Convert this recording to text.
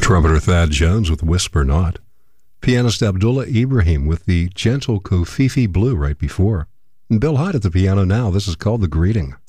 Trumpeter Thad Jones with Whisper Not. Pianist Abdullah Ibrahim with the gentle Kofifi Blue right before. And Bill Hyde at the piano now. This is called The Greeting.